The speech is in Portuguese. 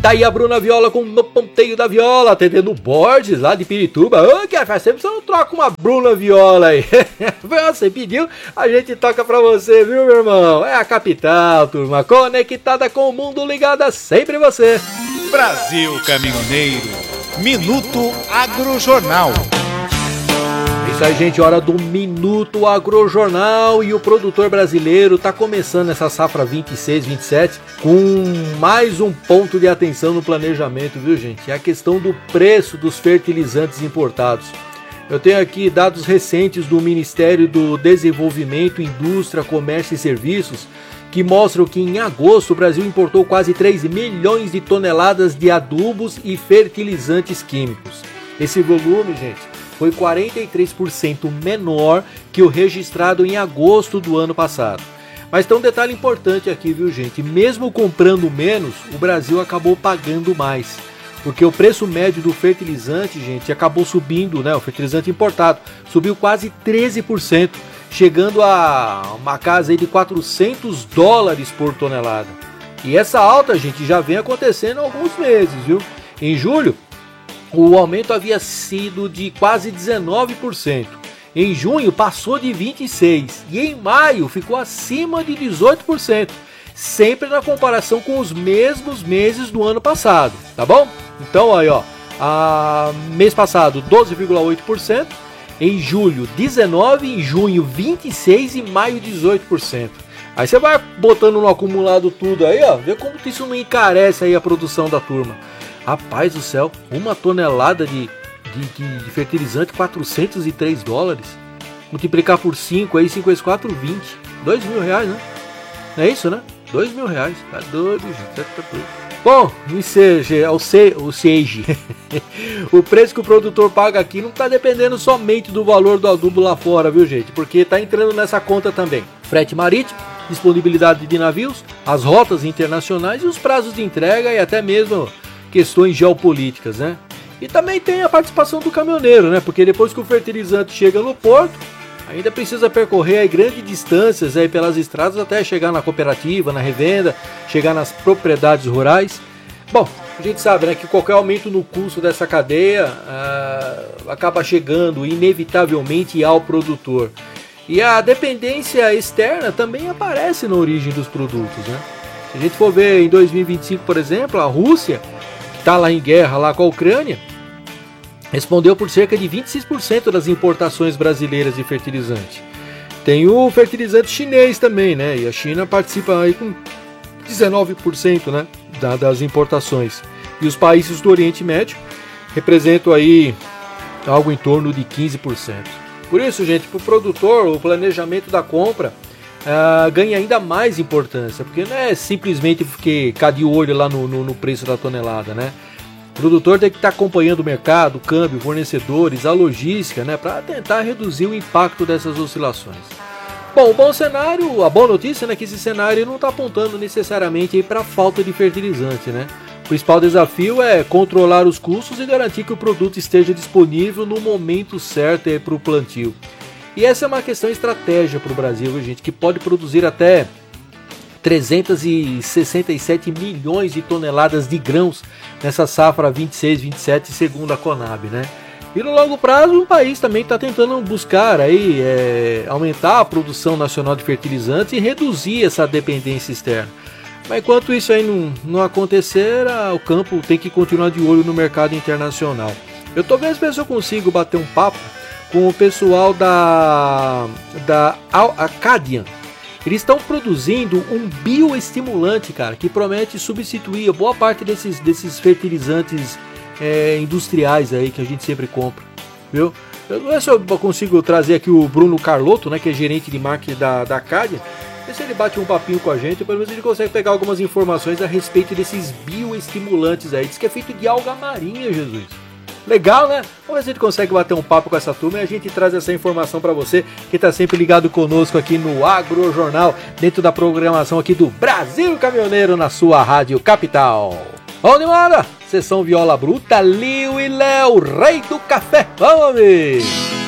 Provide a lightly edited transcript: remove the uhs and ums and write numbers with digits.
Tá aí a Bruna Viola com No Ponteio da Viola, atendendo o Borges lá de Pirituba. Ô, que faz tempo você não troca uma Bruna Viola aí. Você pediu, a gente toca pra você, viu, meu irmão? É a capital, turma, conectada com o mundo, ligada sempre você. Brasil Caminhoneiro, Minuto Agrojornal. Isso aí, gente, hora do Minuto Agrojornal, e o produtor brasileiro está começando essa safra 26-27 com mais um ponto de atenção no planejamento, viu, gente? É a questão do preço dos fertilizantes importados. Eu tenho aqui dados recentes do Ministério do Desenvolvimento, Indústria, Comércio e Serviços que mostram que em agosto o Brasil importou quase 3 milhões de toneladas de adubos e fertilizantes químicos. Esse volume, gente, foi 43% menor que o registrado em agosto do ano passado. Mas tem um detalhe importante aqui, viu, gente? Mesmo comprando menos, o Brasil acabou pagando mais. Porque o preço médio do fertilizante, gente, acabou subindo, né? O fertilizante importado subiu quase 13%, chegando a uma casa aí de $400 por tonelada. E essa alta, gente, já vem acontecendo há alguns meses, viu? Em julho, o aumento havia sido de quase 19%. Em junho passou de 26% e em maio ficou acima de 18%, sempre na comparação com os mesmos meses do ano passado, tá bom? Então aí, ó, mês passado 12,8%, em julho 19%, em junho 26% e maio 18%. Aí você vai botando no acumulado tudo aí, ó, vê como que isso não encarece aí a produção da turma. Rapaz do céu, uma tonelada de fertilizante, $403. Multiplicar por 5, aí 5 vezes 4, 20. R$2.000, né? Não é isso, né? R$2.000. Tá doido, gente. Tá doido. Bom, o preço que o produtor paga aqui não está dependendo somente do valor do adubo lá fora, viu, gente? Porque está entrando nessa conta também frete marítimo, disponibilidade de navios, as rotas internacionais e os prazos de entrega e até mesmo questões geopolíticas, né? E também tem a participação do caminhoneiro, né? Porque depois que o fertilizante chega no porto, ainda precisa percorrer aí grandes distâncias aí pelas estradas até chegar na cooperativa, na revenda, chegar nas propriedades rurais. Bom, a gente sabe, né, que qualquer aumento no custo dessa cadeia acaba chegando inevitavelmente ao produtor. E a dependência externa também aparece na origem dos produtos, né? Se a gente for ver em 2025, por exemplo, a Rússia, que está lá em guerra lá com a Ucrânia, respondeu por cerca de 26% das importações brasileiras de fertilizante. Tem o fertilizante chinês também, né? E a China participa aí com 19%, né, das importações. E os países do Oriente Médio representam aí algo em torno de 15%. Por isso, gente, para o produtor, o planejamento da compra ganha ainda mais importância, porque não é simplesmente ficar de olho lá no preço da tonelada, né? O produtor tem que estar acompanhando o mercado, o câmbio, fornecedores, a logística, né, para tentar reduzir o impacto dessas oscilações. Bom, o bom cenário, a boa notícia, né, que esse cenário não está apontando necessariamente para a falta de fertilizante, né? O principal desafio é controlar os custos e garantir que o produto esteja disponível no momento certo para o plantio. E essa é uma questão estratégica para o Brasil, viu, gente, que pode produzir até 367 milhões de toneladas de grãos nessa safra 26-27, segundo a Conab, né? E no longo prazo o país também está tentando buscar aí, aumentar a produção nacional de fertilizantes e reduzir essa dependência externa. Mas enquanto isso aí não acontecer, o campo tem que continuar de olho no mercado internacional. Eu tô vendo se eu consigo bater um papo com o pessoal da Acadian. Eles estão produzindo um bioestimulante, cara, que promete substituir boa parte desses fertilizantes industriais aí que a gente sempre compra, viu? Eu não sei se eu consigo trazer aqui o Bruno Carlotto, né, que é gerente de marketing da Acadian. Ver se ele bate um papinho com a gente, pelo menos ele consegue pegar algumas informações a respeito desses bioestimulantes aí. Diz que é feito de alga marinha, Jesus. Legal, né? Vamos ver se a gente consegue bater um papo com essa turma e a gente traz essa informação para você que está sempre ligado conosco aqui no Agrojornal, dentro da programação aqui do Brasil Caminhoneiro na sua Rádio Capital. Vamos embora! Sessão Viola Bruta, Liu e Léo, Rei do Café. Vamos ver!